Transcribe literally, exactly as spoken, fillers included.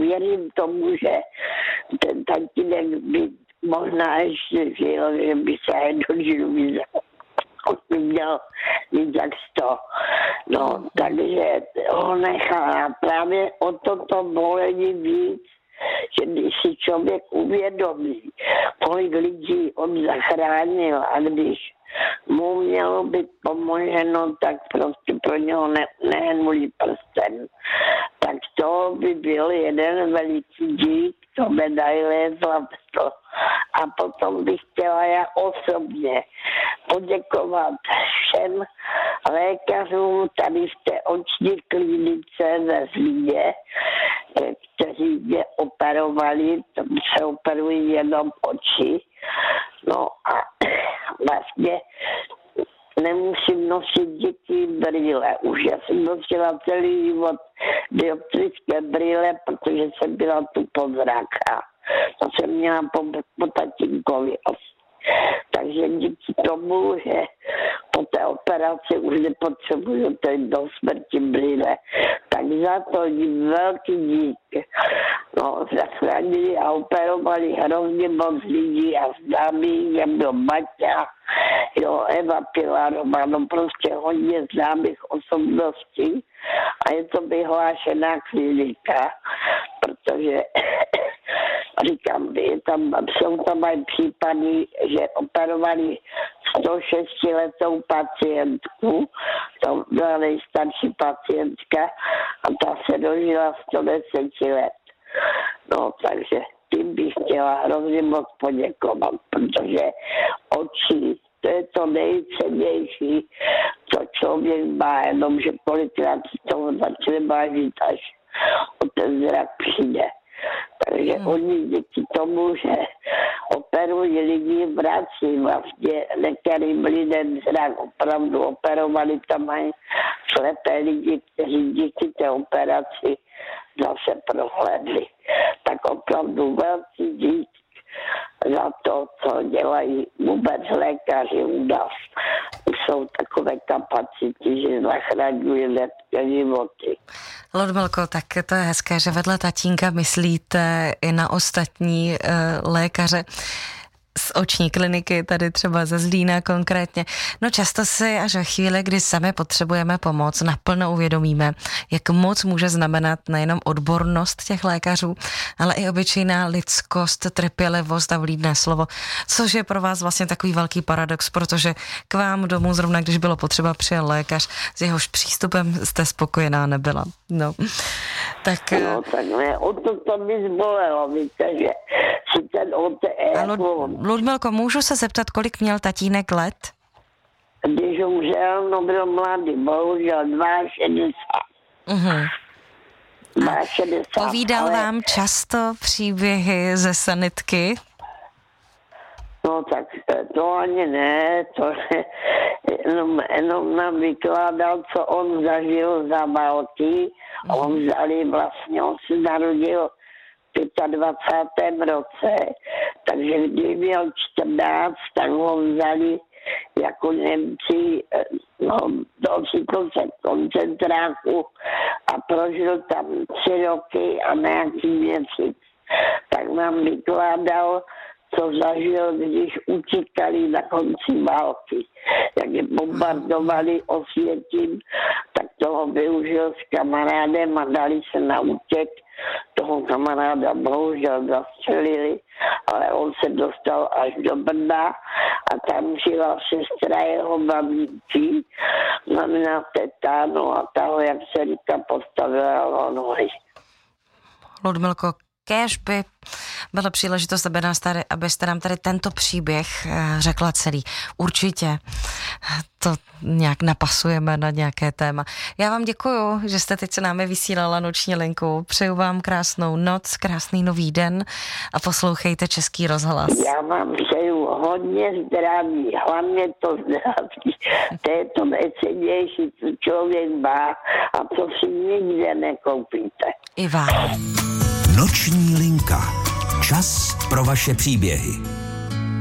věřím tomu, že ten tatínek by možná ještě žil, že by se aj dožil viděl. On by měl víc jak sto. No, takže ho nechá. Právě o toto bolení víc, že když si člověk uvědomí, kolik lidí on zachránil a když mu mělo být pomoženo, tak prostě pro něho ne, nehnulý prsten. Tak to by byl jeden veliký dík, to medaile zlato. A potom bych chtěla já osobně poděkovat všem lékařům tady v té oční klinice ve Zlíně, kteří mě operovali, to se operují jenom oči. No a vlastně nemusím nosit díky brýle. Už já jsem nosila celý život dioptrické brýle, protože jsem byla tu pozráka. To jsem měla po, po tatínkovi asi. Takže díky tomu, že po té operaci už nepotřebuju teď do smrti brýle, tak za to jim velký dík. No, zachránili a operovali hrozně moc lidí a známých, jak byl Maťa, jo, Eva Pilarová, no prostě hodně známých osobností a je to vyhlášená klinika, protože říkám, je tam, jsou tam aj případy, že operovali sto šest letou pacientku, to byla nejstarší pacientka a ta se dožila sto deset let. No, takže tím bych chtěla hrozně moc poděkovat, protože oči, to je to nejcennější, co člověk má, jenomže kolikrát si toho začne vážit, až o ten zrak přijde. Takže hmm. oni díky tomu, že operují lidi, vrací vlastně nekarým lidem zrak, opravdu operovali tam mají slepé lidi, kteří díky té operaci zase prohlédli. Tak opravdu velký dík za to, co dělají vůbec lékaři u nás. Jsou takové kapacity, že zachraňují lidské životy. Ludmilko, tak to je hezké, že vedle tatínka myslíte i na ostatní e, lékaře z oční kliniky, tady třeba ze Zlína konkrétně. No často si až ve chvíli, kdy sami potřebujeme pomoc, naplno uvědomíme, jak moc může znamenat nejenom odbornost těch lékařů, ale i obyčejná lidskost, trpělivost a vlídné slovo, což je pro vás vlastně takový velký paradox, protože k vám domů zrovna, když bylo potřeba, přijel lékař, s jehož přístupem jste spokojená nebyla. No, tak... No, tak ne, o to to mi zbolelo, víte, že si ten otec... Ludmilko, můžu se zeptat, kolik měl tatínek let? Když umřel, no byl mladý, bohužel šedesát dva. Uh-huh. šedesát. Povídal ale... vám často příběhy ze sanitky? No tak to ani ne, to ne. Jenom, jenom nám vykládal, co on zažil za války. Uh-huh. On vzali vlastně, on se narodil v dvacátém pátém roce, takže když měl čtrnáct, tak ho vzali jako Němci, no, do koncentráku a prožil tam tři roky a nějaký měsíc. Tak nám vykládal, co zažil, když utíkali na konci války. Jak je bombardovali Osvětim, tak toho využil s kamarádem a dali se na útěk. Toho kamaráda bohužel zastřelili, ale on se dostal až do Brna a tam žila sestra jeho babičí, znamená teta, no a ta ho, jak se říká, postavila na nohy. Ludmilko, kéž by byla příležitost, aby nás tady, abyste nám tady tento příběh řekla celý. Určitě to nějak napasujeme na nějaké téma. Já vám děkuju, že jste teď se námi vysílala noční linku. Přeju vám krásnou noc, krásný nový den a poslouchejte Český rozhlas. Já vám přeju hodně zdraví, hlavně to zdraví. To je to nejcennější, co člověk má a co si nikde nekoupíte. I vám. Noční linka. Čas pro vaše příběhy.